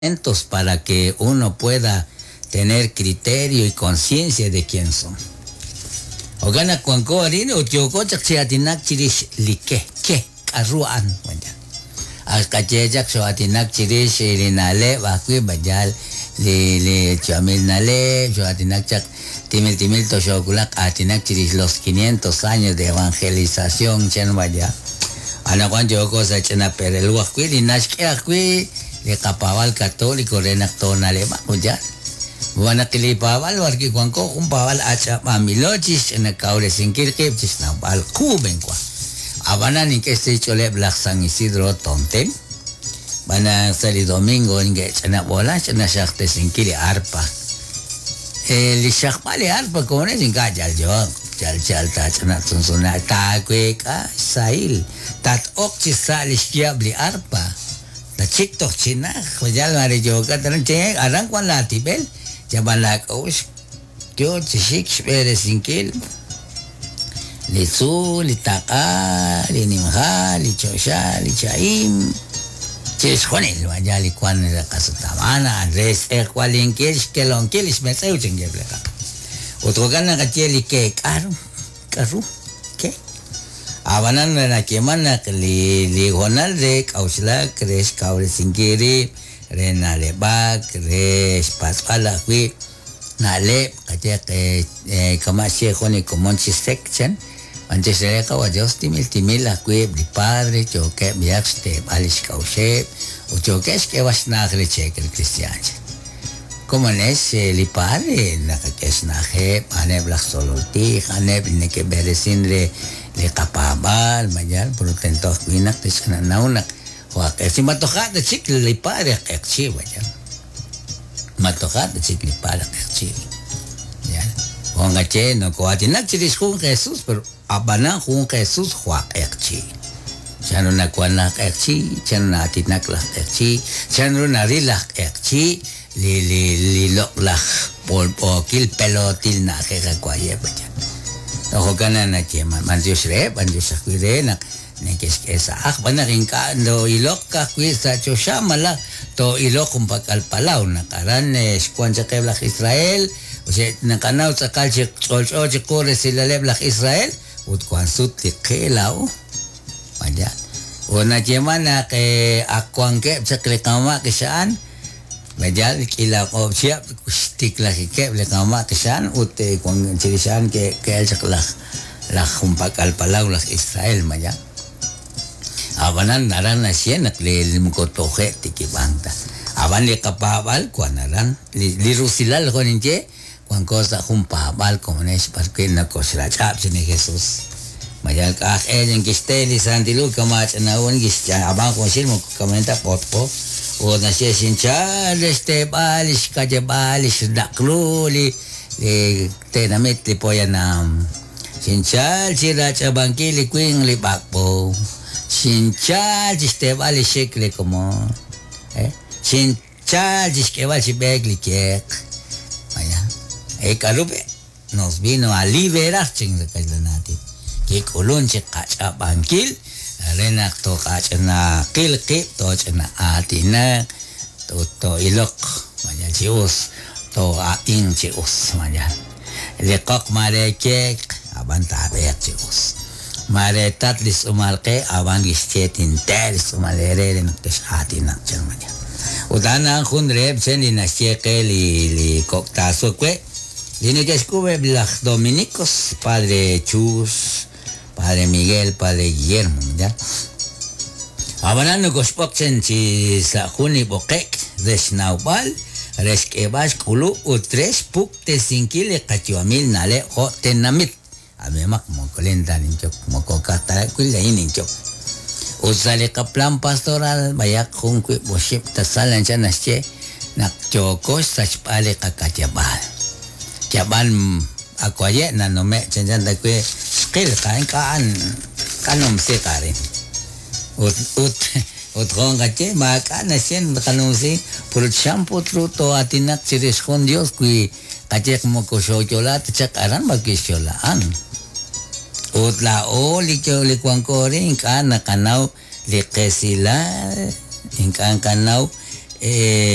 para que uno pueda tener criterio y conciencia de quién son. O gana cuanco harina o tioko chakchiatinak chirish like ke karuan wanya. Akachejak soatinak chirish irinale bakwi bajal le chamil nale soatinak chak timil toshokulak atinak chirish los 500 años de evangelización chen vaya. Ana cuan yoko sa chena perel wakwi dinashke akwi le kapawal katoliko renak tonale makujan. Buana kilipawal warki kuangko kumpawal acha mamilochis en kaure sinkirke chis na bal kuben kwa. Abana ni que se chole Black San Isidro tonten. Bana sali domingo nge chana bola chana shakte sinkiri arpa. Li shakpale arpa kone singa jal ta chana sunsuna ta kwe ka sail tat okchi salish bli arpa. Ta chik tok china khojal mare joka tan che arang kwan la tibel jabalak os yo chik spere sinkil li su li taka li nimha li chosha li chaim ches khonel wajali kwan la kasutamana res kwalin kish kelon kish meseu chengeble ka otro gana kacheli ke karu ke abanan na kemana li honal de kausla kres kaure singiri rena lebak kres pasala wi nale kate kama sie khoni komonchi section antes de ka wajos timil akwe di padre choke biaxte balish kaushe o choke es que vas na greche el cristiano como es li padre na que es na je ane blak soloti ane ne que beresinre le kapabal mayal protento kuinak tisna nauna wa si matohat de chik li padre akchi wajal matohat de chik li padre akchi ya onga che no ko atinak chiris con Jesús pero abana con Jesús wa akchi chano na kwana akchi chano na atinak la akchi chano na rila akchi li lo la por kil pelotil na ke kwa ye wajal ojo kana na kema mandios re mandios akire na nekes esa bana rinka do iloka kuisa choshamala to ilokum pakal palau na karan eskuancha kebla Israel o sea na kanau sakal che olcho che kore silalebla Israel ut kwansut kelao vaya ona kemana ke akwanke sakle kama kesaan Bajal kila ko siap stik lagi ke le kama kesan ute kon cirisan ke el saklah la humpak al palau la Israel maya abanan naran nasien le mukotoje tikibanta aban le kapabal kwanaran li rusilal koninje kwan cosa humpabal kones porque na kosra chap sine Jesus mayal ka en que steli santilu kama na un gisja aban ko sirmo komenta potpo o nasye sinchal balish kaje balish dakluli tenamit li poyanam sinchal siracha bangkili kwing li bakpo sinchal balish shekle como sinchal balish begli kek vaya kalupe nos vino a liberar ching de kailanati que colonche kacha bangkil renak to kachana kilki to chana atina to ilok maya chius to aing chius maya lekok mare kek abanta ber chius mare tatlis umalke aban gischetin teris umalere nak atina chan maya udana khunre senina cheke li kokta sokwe dine que escube blach dominicos padre chus Padre Miguel, Padre Guillermo, ¿ya? Abanano gospokchen si sa juni bokek resnaubal reskebash kulu utres puk te sinkile kachuamil nale ho tenamit. Abemak mo kolenta ninchok mo kokata kuila ininchok. Usale kaplan pastoral bayak hunkwi boship tasalan chanasche nak chokos sachpale kakachabal. Chaban ako aye na nome chanjan da kwe skill kanom se karin ut ronga che ma kana sen kanom se por shampoo truto atinak chiris con Dios kui kachek mo ko cholat chakaran makisyolaan ut la oli choli kwang korin kana kanau likesila inkan kanau